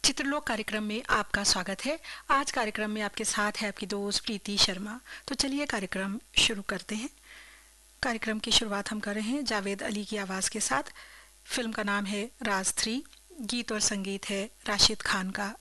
चित्रलोक कार्यक्रम में आपका स्वागत है। आज कार्यक्रम में आपके साथ है आपकी दोस्त प्रीति शर्मा। तो चलिए कार्यक्रम शुरू करते हैं। कार्यक्रम की शुरुआत हम कर रहे हैं जावेद अली की आवाज़ के साथ। फिल्म का नाम है राज 3। गीत और संगीत है राशिद खान का।